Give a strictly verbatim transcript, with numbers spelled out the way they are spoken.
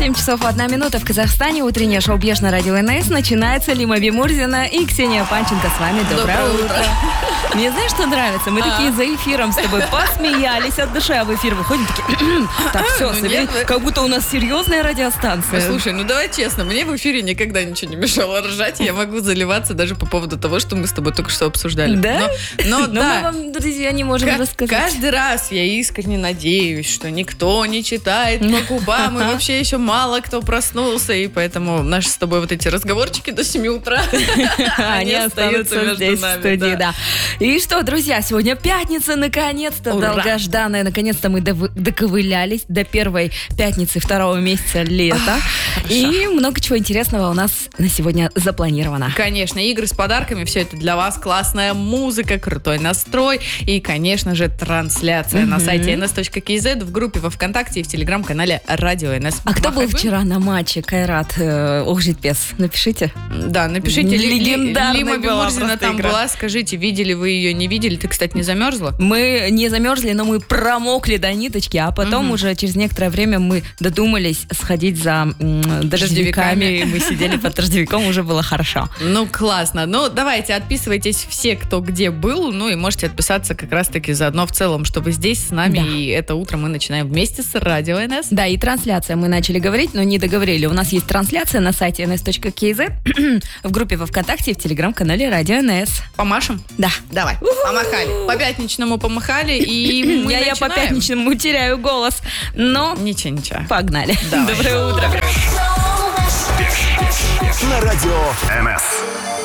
семь часов одна минута в Казахстане. Утреннее шоу «Беж» на радио эн эс начинается. Лима Бимурзина и Ксения Панченко с вами. Доброе, Доброе утро. утро. Мне знаешь, что нравится? Мы а. такие за эфиром с тобой посмеялись от души, а в эфир выходим такие... Так, все, ну, собери, как будто у нас серьезная радиостанция. Слушай, ну давай честно, мне в эфире никогда ничего не мешало ржать. Я могу заливаться даже по поводу того, что мы с тобой только что обсуждали. Да? Но, но, но да. мы вам, друзья, не можем К- рассказать. Каждый раз я искренне надеюсь, что никто не читает по губам, и вообще еще мало кто проснулся, и поэтому наши с тобой вот эти разговорчики до семи утра, они остаются здесь в студии, да. И что, друзья, сегодня пятница, наконец-то, долгожданная, наконец-то мы доковылялись до первой пятницы второго месяца лета, и много чего интересного у нас на сегодня запланировано. Конечно, игры с подарками, все это для вас, классная музыка, крутой настрой и, конечно же, трансляция mm-hmm. на сайте эн эс точка кей зет, в группе во ВКонтакте и в телеграм-канале Радио эн эс. А кто был вчера на матче Кайрат э, Охжитпес? Напишите. Да, напишите. Легендарная Лима Бимурзина там игра. Была. Скажите, видели вы ее, не видели? Ты, кстати, не замерзла? Мы не замерзли, но мы промокли до ниточки, а потом mm-hmm. уже через некоторое время мы додумались сходить за м, дождевиками. Мы сидели под дождевиком, уже было хорошо. Ну, классно. Ну, давайте, отписывайтесь все, кто где был, ну и можете отписаться как раз-таки заодно в целом, что вы здесь с нами, да. И это утро мы начинаем вместе с Радио эн эс. Да, и трансляция мы начали говорить, но не договорили. У нас есть трансляция на сайте эн эс точка кей зет, в группе во ВКонтакте и в телеграм-канале Радио эн эс. Помашем? Да. Давай, помахали. По пятничному помахали, и мы я, начинаем. Я по пятничному теряю голос, но... Ничего, ничего. Погнали. Давай. Доброе утро. На Радио эн эс.